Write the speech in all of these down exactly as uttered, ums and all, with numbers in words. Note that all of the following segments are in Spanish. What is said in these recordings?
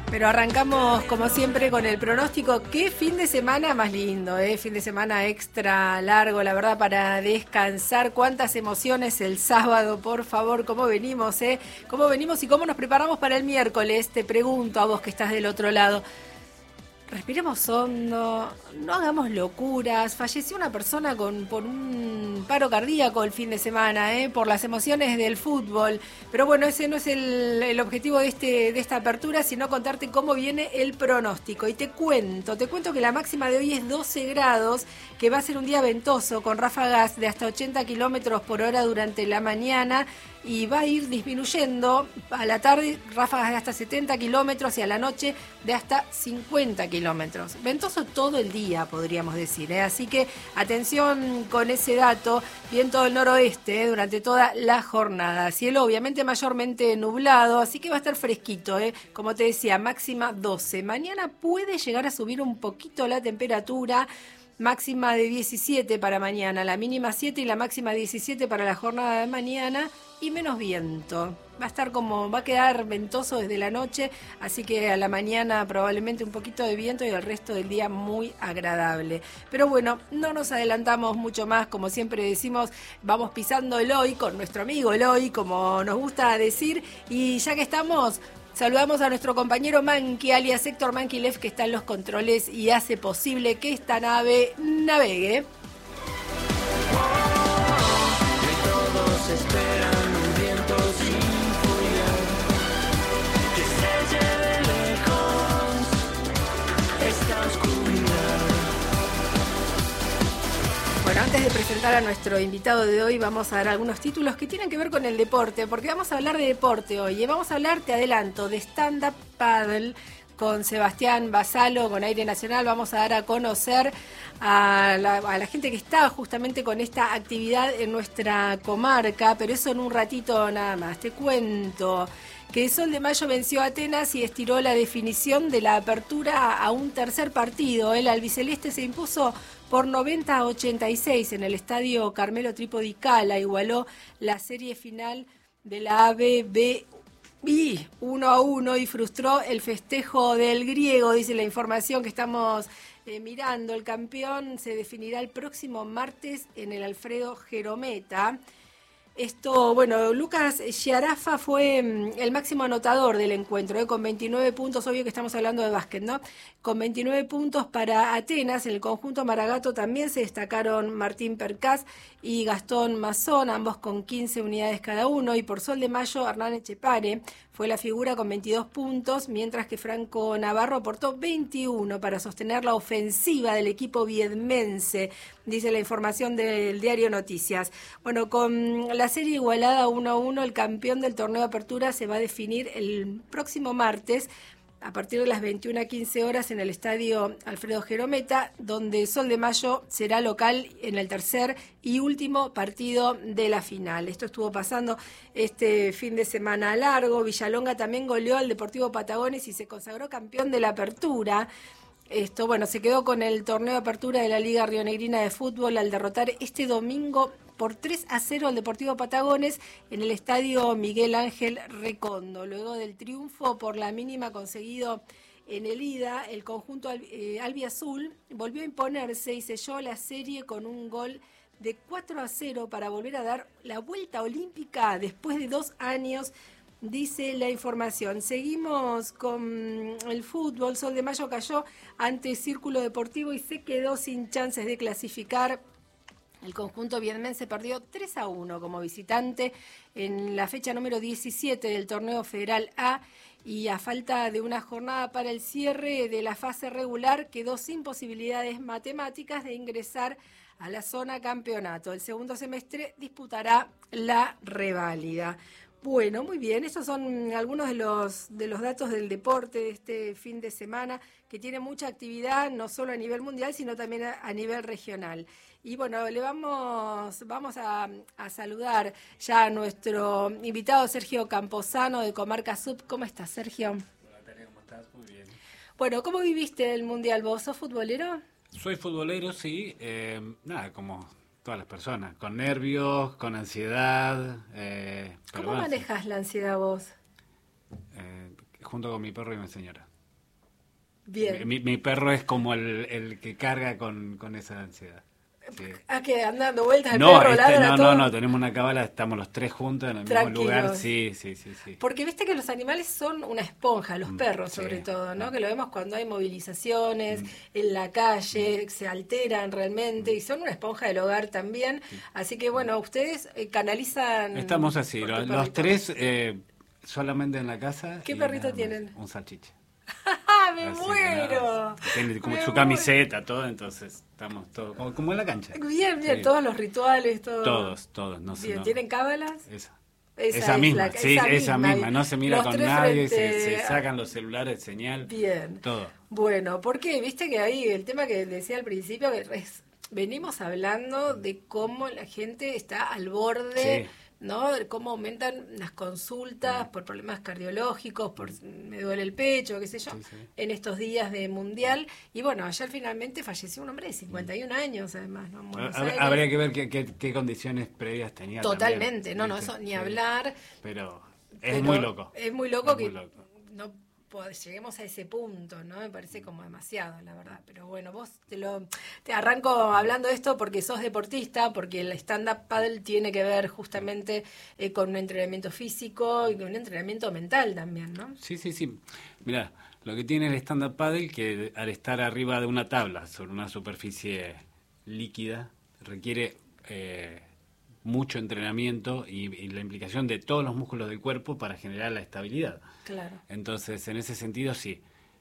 Pero arrancamos como siempre con el pronóstico. Qué fin de semana más lindo, ¿eh? Fin de semana extra largo, la verdad, para descansar. Cuántas emociones el sábado, por favor, cómo venimos, ¿eh? Cómo venimos y cómo nos preparamos para el miércoles. Te pregunto a vos que estás del otro lado. Respiremos hondo, no hagamos locuras. Falleció una persona con por un paro cardíaco el fin de semana, ¿eh? Por las emociones del fútbol. Pero bueno, ese no es el, el objetivo de este de esta apertura, sino contarte cómo viene el pronóstico. Y te cuento, te cuento que la máxima de hoy es doce grados, que va a ser un día ventoso, con ráfagas de hasta ochenta kilómetros por hora durante la mañana. Y va a ir disminuyendo a la tarde, ráfagas de hasta setenta kilómetros y a la noche de hasta cincuenta kilómetros. Ventoso todo el día, podríamos decir, ¿eh? Así que atención con ese dato, viento del noroeste, ¿eh? Durante toda la jornada. Cielo obviamente mayormente nublado, así que va a estar fresquito, ¿eh? Como te decía, máxima doce. Mañana puede llegar a subir un poquito la temperatura. Máxima de diecisiete para mañana, la mínima siete y la máxima diecisiete para la jornada de mañana y menos viento. Va a estar como, va a quedar ventoso desde la noche, así que a la mañana probablemente un poquito de viento y el resto del día muy agradable. Pero bueno, no nos adelantamos mucho más, como siempre decimos, vamos pisando el hoy con nuestro amigo Eloy, como nos gusta decir, y ya que estamos... Saludamos a nuestro compañero Manqui, alias Héctor Manquilev, que está en los controles y hace posible que esta nave navegue. Todos esperan un viento sin furia que se lleve lejos esta oscuridad. Bueno, antes de presentar a nuestro invitado de hoy, vamos a dar algunos títulos que tienen que ver con el deporte, porque vamos a hablar de deporte hoy. Y vamos a hablar, te adelanto, de stand-up paddle con Sebastián Basalo, con Aire Nacional. Vamos a dar a conocer a la, a la gente que está justamente con esta actividad en nuestra comarca, pero eso en un ratito nada más. Te cuento que Sol de Mayo venció a Atenas y estiró la definición de la apertura a un tercer partido. El albiceleste se impuso por noventa a ochenta y seis en el estadio Carmelo Trípodi Cala, igualó la serie final de la A B B I uno a uno y frustró el festejo del griego, dice la información que estamos eh, mirando. El campeón se definirá el próximo martes en el Alfredo Gerometa. Esto, bueno, Lucas Sciaraffa fue el máximo anotador del encuentro, ¿eh? Con veintinueve puntos, obvio que estamos hablando de básquet, ¿no? Con veintinueve puntos para Atenas. En el conjunto Maragato también se destacaron Martín Percás y Gastón Mazón, ambos con quince unidades cada uno. Y por Sol de Mayo, Hernán Echepare fue la figura con veintidós puntos, mientras que Franco Navarro aportó veintiuno para sostener la ofensiva del equipo viedmense, dice la información del diario Noticias. Bueno, con la serie igualada uno a uno, el campeón del torneo de apertura se va a definir el próximo martes a partir de las veintiuna a quince horas en el estadio Alfredo Gerometa, donde Sol de Mayo será local en el tercer y último partido de la final. Esto estuvo pasando este fin de semana largo. Villalonga también goleó al Deportivo Patagones y se consagró campeón de la apertura. Esto, bueno, se quedó con el torneo de apertura de la Liga Rionegrina de Fútbol al derrotar este domingo por tres a cero al Deportivo Patagones en el estadio Miguel Ángel Recondo. Luego del triunfo por la mínima conseguido en el ida, el conjunto eh, albiazul volvió a imponerse y selló la serie con un gol de cuatro a cero para volver a dar la vuelta olímpica después de dos años, dice la información. Seguimos con el fútbol. Sol de Mayo cayó ante Círculo Deportivo y se quedó sin chances de clasificar. El conjunto viedmense perdió tres a uno como visitante en la fecha número diecisiete del torneo Federal A y a falta de una jornada para el cierre de la fase regular quedó sin posibilidades matemáticas de ingresar a la zona campeonato. El segundo semestre disputará la reválida. Bueno, muy bien, esos son algunos de los de los datos del deporte de este fin de semana, que tiene mucha actividad, no solo a nivel mundial, sino también a, a nivel regional. Y bueno, le vamos, vamos a, a saludar ya a nuestro invitado Sergio Camposano de Comarca Sub. ¿Cómo estás, Sergio? Hola, Tania, ¿cómo estás? Muy bien. Bueno, ¿cómo viviste el Mundial vos? ¿Sos futbolero? Soy futbolero, sí. Eh, nada, como todas las personas, con nervios, con ansiedad. Eh, ¿Cómo manejas la ansiedad vos? Eh, junto con mi perro y mi señora. Bien. Mi, mi perro es como el, el que carga con, con esa ansiedad. Sí. Ah, que andando vueltas el No, perro, este, ladra no, todo. no, no, tenemos una cábala, estamos los tres juntos en el mismo Tranquilos. lugar. Sí, sí, sí, sí. Porque viste que los animales son una esponja, los perros sí. sobre todo, ¿no? Que lo vemos cuando hay movilizaciones Mm. en la calle, se alteran realmente y son una esponja del hogar también. Así que bueno, ustedes eh, canalizan... Estamos así, por los, tu los perrito. tres eh, solamente en la casa. ¿Qué y perrito nada más. tienen? Un salchicha. ¡Ah, me Así que muero! nada, tiene como Me su muero. camiseta, todo, entonces estamos todos, como, como en la cancha. Bien, bien, Sí. todos los rituales, todo. Todos, todos. No sé, Bien, no. ¿tienen cábalas? Esa. Esa Esa, es misma, la- sí, esa esa misma. misma. No se mira Los con tres nadie, se, frente se a- sacan los celulares, señal, Bien. todo. Bueno, porque viste que ahí el tema que decía al principio, que es, venimos hablando de cómo la gente está al borde, Sí. ¿no? De cómo aumentan las consultas por problemas cardiológicos, por me duele el pecho, qué sé yo, Sí, sí. en estos días de mundial. Y bueno, ayer finalmente falleció un hombre de cincuenta y un años, además, ¿no? En Buenos Hab- Aires. Habría que ver qué, qué, qué condiciones previas tenía. Totalmente, también, no, no, ¿viste? eso ni Sí. hablar. Pero es Pero muy loco. Es muy loco Es que muy loco. no pod- lleguemos a ese punto, ¿no? Me parece como demasiado, la verdad. Pero bueno, vos te lo te arranco hablando de esto porque sos deportista, porque el stand-up paddle tiene que ver justamente eh, con un entrenamiento físico y con un entrenamiento mental también, ¿no? Sí, sí, sí. Mira, lo que tiene el stand-up paddle que al estar arriba de una tabla sobre una superficie líquida requiere eh, mucho entrenamiento y, y la implicación de todos los músculos del cuerpo para generar la estabilidad. Claro. Entonces, en ese sentido, sí,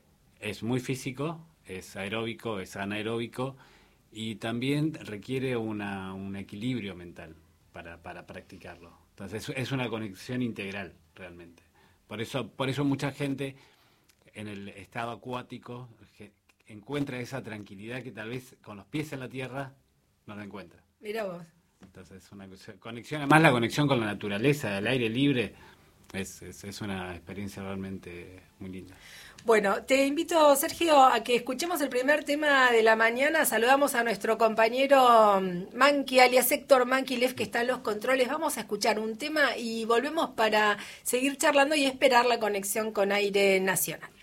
es muy físico, es aeróbico, es anaeróbico y también requiere una, un equilibrio mental para, para practicarlo. Entonces, es una conexión integral realmente. Por eso, por eso mucha gente en el estado acuático que encuentra esa tranquilidad que tal vez con los pies en la tierra no la encuentra. Mira vos. Entonces, una conexión, además la conexión con la naturaleza, el aire libre, es, es, es una experiencia realmente muy linda. Bueno, te invito, Sergio, a que escuchemos el primer tema de la mañana. Saludamos a nuestro compañero Manqui, alias Héctor Manquilev, que está en los controles. Vamos a escuchar un tema y volvemos para seguir charlando y esperar la conexión con Aire Nacional.